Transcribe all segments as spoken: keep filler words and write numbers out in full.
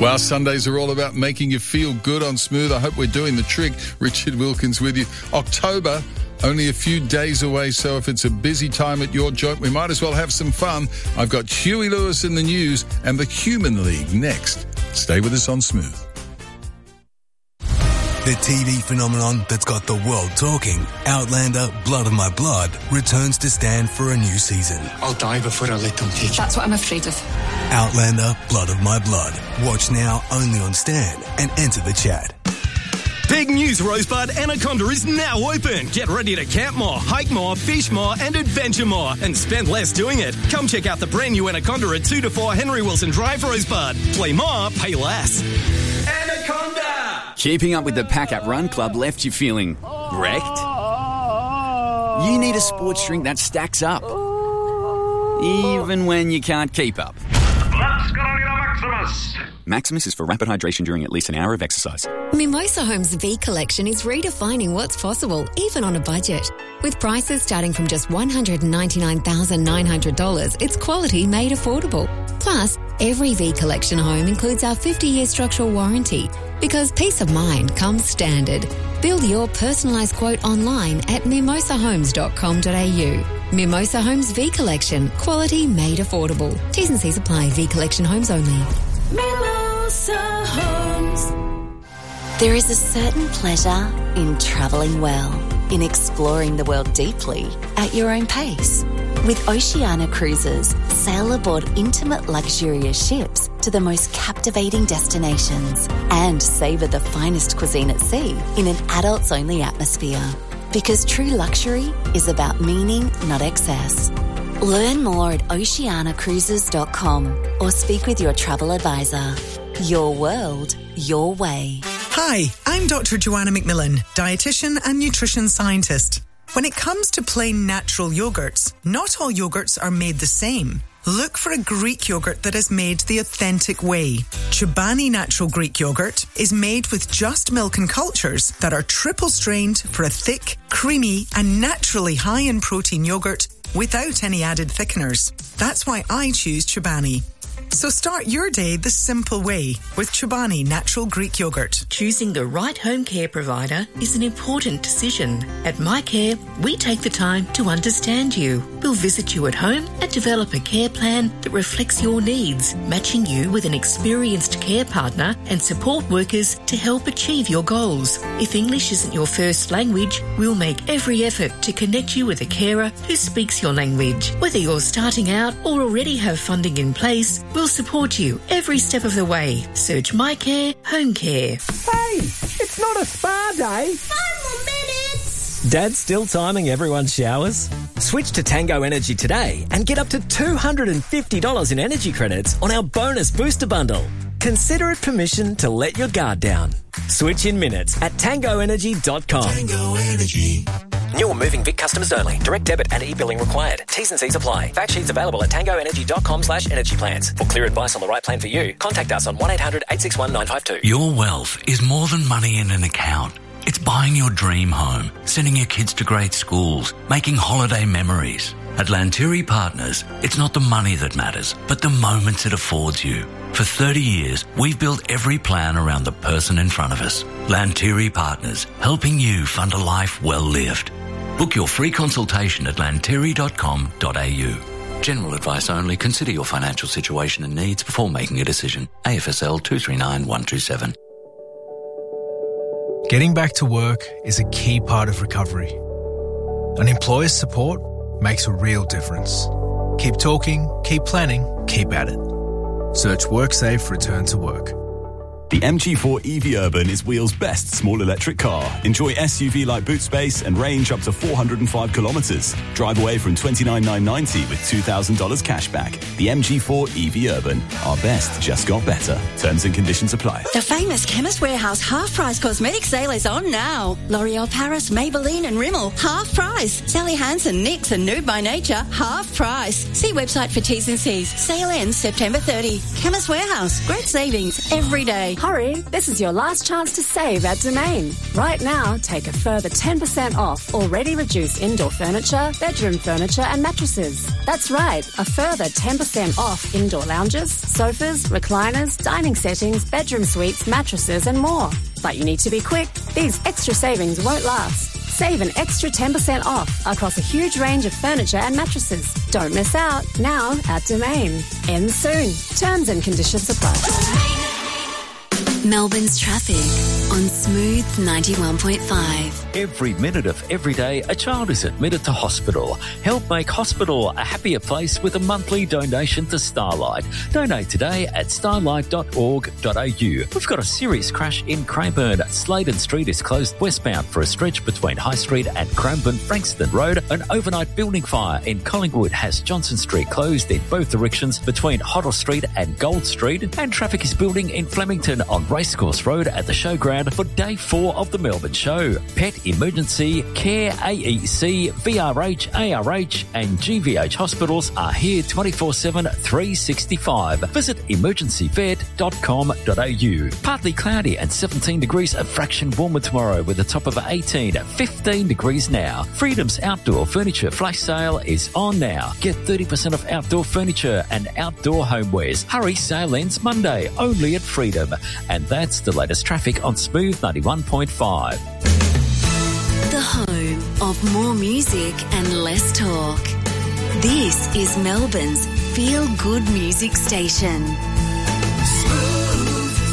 Well, Sundays are all about making you feel good on Smooth. I hope we're doing the trick. Richard Wilkins with you. October, only a few days away, so if it's a busy time at your joint, we might as well have some fun. I've got Huey Lewis in the news and the Human League next. Stay with us on Smooth. The T V phenomenon that's got the world talking, Outlander Blood of My Blood, returns to stand for a new season. I'll die before I let them take you. That's what I'm afraid of. Outlander Blood of My Blood. Watch now only on Stan and enter the chat. Big news, Rosebud. Anaconda is now open. Get ready to camp more, hike more, fish more and adventure more and spend less doing it. Come check out the brand new Anaconda at two to four Henry Wilson Drive, Rosebud. Play more, pay less. Anaconda! Keeping up with the Pack Up Run Club left you feeling wrecked? You need a sports drink that stacks up, even when you can't keep up. Maximus! Maximus is for rapid hydration during at least an hour of exercise. Mimosa Homes V Collection is redefining what's possible, even on a budget. With prices starting from just one hundred ninety-nine thousand nine hundred dollars, it's quality made affordable. Plus, every V Collection home includes our fifty-year structural warranty, because peace of mind comes standard. Build your personalised quote online at mimosa homes dot com dot a u. Mimosa Homes V Collection. Quality made affordable. T's and C's apply. V Collection homes only. Mimosa Homes. There is a certain pleasure in travelling well, in exploring the world deeply at your own pace. With Oceania Cruises, sail aboard intimate luxurious ships to the most captivating destinations and savour the finest cuisine at sea in an adults-only atmosphere. Because true luxury is about meaning, not excess. Learn more at oceania cruises dot com or speak with your travel advisor. Your world, your way. Hi, I'm Doctor Joanna McMillan, dietitian and nutrition scientist. When it comes to plain natural yogurts, not all yogurts are made the same. Look for a Greek yogurt that is made the authentic way. Chobani Natural Greek Yogurt is made with just milk and cultures that are triple strained for a thick, creamy and naturally high in protein yogurt without any added thickeners. That's why I choose Chobani. So start your day the simple way with Chobani Natural Greek Yogurt. Choosing the right home care provider is an important decision. At MyCare, we take the time to understand you. We'll visit you at home and develop a care plan that reflects your needs, matching you with an experienced care partner and support workers to help achieve your goals. If English isn't your first language, we'll make every effort to connect you with a carer who speaks your language. Whether you're starting out or already have funding in place, we'll support you every step of the way. Search MyCare Home Care. Hey, it's not a spa day. Five more minutes. Dad's still timing everyone's showers? Switch to Tango Energy today and get up to two hundred fifty dollars in energy credits on our bonus booster bundle. Consider it permission to let your guard down. Switch in minutes at tango energy dot com. Tango Energy. New or moving Vic customers only. Direct debit and e-billing required. T's and C's apply. Fact sheets available at tango energy dot com slash energy plans. For clear advice on the right plan for you, contact us on one eight hundred eight six one nine five two. Your wealth is more than money in an account. It's buying your dream home, sending your kids to great schools, making holiday memories. At Lantiri Partners, it's not the money that matters, but the moments it affords you. For thirty years, we've built every plan around the person in front of us. Lantiri Partners, helping you fund a life well lived. Book your free consultation at lantiri dot com dot a u. General advice only. Consider your financial situation and needs before making a decision. A F S L two three nine one two seven. Getting back to work is a key part of recovery. An employer's support makes a real difference. Keep talking, keep planning, keep at it. Search WorkSafe Return to Work. The M G four E V Urban is Wheel's best small electric car. Enjoy S U V-like boot space and range up to four hundred five kilometres. Drive away from twenty-nine thousand nine hundred ninety with two thousand dollars cash back. The M G four E V Urban. Our best just got better. Terms and conditions apply. The famous Chemist Warehouse half-price cosmetic sale is on now. L'Oreal Paris, Maybelline and Rimmel, half price. Sally Hansen, NYX and Nude by Nature, half price. See website for T's and C's. Sale ends September thirtieth. Chemist Warehouse. Great savings every day. Hurry, this is your last chance to save at Domain. Right now, take a further ten percent off already reduced indoor furniture, bedroom furniture and mattresses. That's right, a further ten percent off indoor lounges, sofas, recliners, dining settings, bedroom suites, mattresses and more. But you need to be quick. These extra savings won't last. Save an extra ten percent off across a huge range of furniture and mattresses. Don't miss out. Now at Domain. Ends soon. Terms and conditions apply. Melbourne's traffic on Smooth ninety-one point five. Every minute of every day, a child is admitted to hospital. Help make hospital a happier place with a monthly donation to Starlight. Donate today at starlight dot org dot a u. We've got a serious crash in Cranbourne. Sladen Street is closed westbound for a stretch between High Street and Cranbourne Frankston Road. An overnight building fire in Collingwood has Johnson Street closed in both directions between Hoddle Street and Gold Street. And traffic is building in Flemington on Racecourse Road at the showground for day four of the Melbourne Show. Pet Emergency, Care, A E C, V R H, A R H and G V H hospitals are here twenty-four seven, three sixty-five. Visit emergency vet dot com dot a u. Partly cloudy and seventeen degrees, a fraction warmer tomorrow with a top of eighteen, fifteen degrees now. Freedom's Outdoor Furniture Flash Sale is on now. Get thirty percent off outdoor furniture and outdoor homewares. Hurry, sale ends Monday, only at Freedom. And that's the latest traffic on Smooth ninety-one point five. The home of more music and less talk. This is Melbourne's feel-good music station. Smooth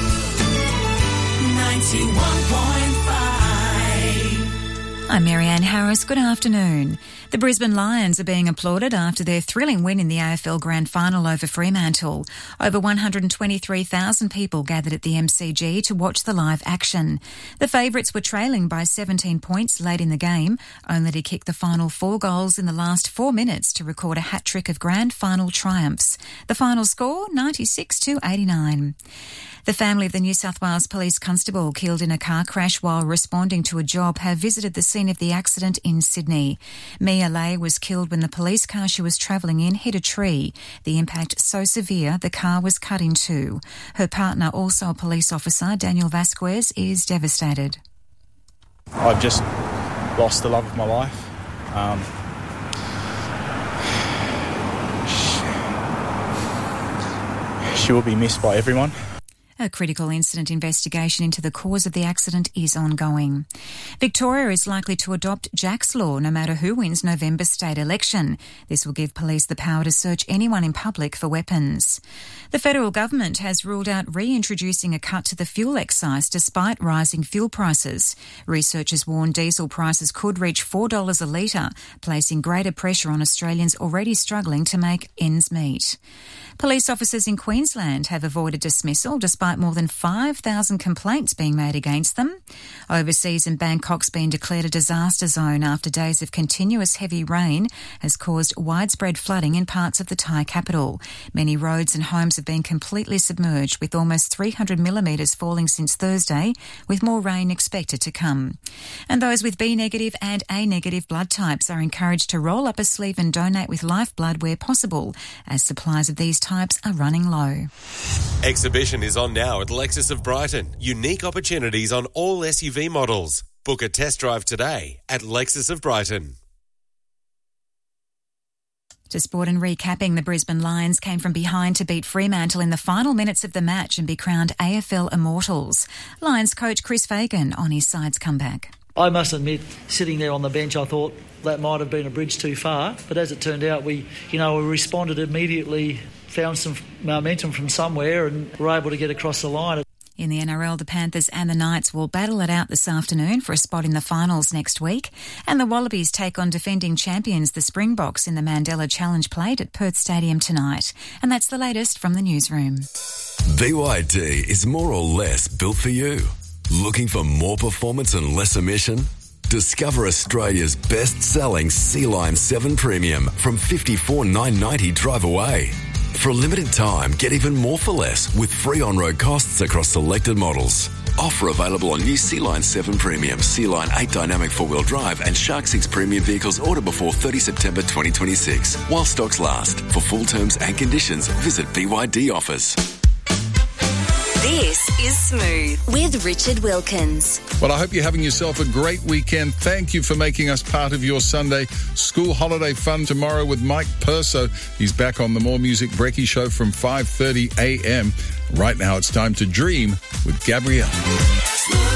ninety-one point five. I'm Marianne Harris. Good afternoon. The Brisbane Lions are being applauded after their thrilling win in the A F L Grand Final over Fremantle. Over one hundred twenty-three thousand people gathered at the M C G to watch the live action. The favourites were trailing by seventeen points late in the game, only to kick the final four goals in the last four minutes to record a hat-trick of Grand Final triumphs. The final score, ninety-six to eighty-nine. The family of the New South Wales Police Constable killed in a car crash while responding to a job have visited the scene of the accident in Sydney. Mia Lay was killed when the police car she was travelling in hit a tree. The impact so severe the car was cut in two. Her partner, also a police officer, Daniel Vasquez, is devastated. I've just lost the love of my life. Um, she, she will be missed by everyone. A critical incident investigation into the cause of the accident is ongoing. Victoria is likely to adopt Jack's Law no matter who wins November's state election. This will give police the power to search anyone in public for weapons. The federal government has ruled out reintroducing a cut to the fuel excise despite rising fuel prices. Researchers warn diesel prices could reach four dollars a litre, placing greater pressure on Australians already struggling to make ends meet. Police officers in Queensland have avoided dismissal despite more than five thousand complaints being made against them. Overseas in Bangkok's been declared a disaster zone after days of continuous heavy rain has caused widespread flooding in parts of the Thai capital. Many roads and homes have been completely submerged, with almost three hundred millimetres falling since Thursday, with more rain expected to come. And those with B negative and A negative blood types are encouraged to roll up a sleeve and donate with lifeblood where possible, as supplies of these types are running low. Exhibition is on now at Lexus of Brighton. Unique opportunities on all S U V models. Book a test drive today at Lexus of Brighton. To sport and recapping, the Brisbane Lions came from behind to beat Fremantle in the final minutes of the match and be crowned A F L Immortals. Lions coach Chris Fagan on his side's comeback. I must admit, sitting there on the bench, I thought that might have been a bridge too far. But as it turned out, we, you know, we responded immediately, found some momentum from somewhere and were able to get across the line. In the N R L, the Panthers and the Knights will battle it out this afternoon for a spot in the finals next week. And the Wallabies take on defending champions, the Springboks, in the Mandela Challenge Plate at Perth Stadium tonight. And that's the latest from the newsroom. B Y D is more or less built for you. Looking for more performance and less emission? Discover Australia's best-selling Sea-Line seven Premium from fifty-four thousand nine hundred ninety dollars drive away. For a limited time, get even more for less with free on-road costs across selected models. Offer available on new Sea-Line seven Premium, Sea-Line eight Dynamic four-wheel drive and Shark six Premium vehicles order before thirtieth September twenty twenty-six. While stocks last. For full terms and conditions, visit B Y D Offers. This is Smooth with Richard Wilkins. Well, I hope you're having yourself a great weekend. Thank you for making us part of your Sunday school holiday fun tomorrow with Mike Perso. He's back on the More Music Brekkie Show from five thirty a.m. Right now, it's time to dream with Gabrielle.